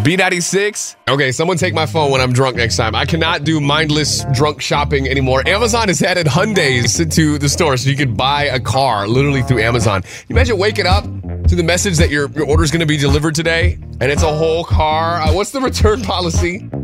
B96. Okay, someone take my phone when I'm drunk next time. I cannot do mindless drunk shopping anymore. Amazon has added Hyundais to the store so you could buy a car literally through Amazon. Can you imagine waking up to the message that your order is going to be delivered today and it's a whole car? What's the return policy?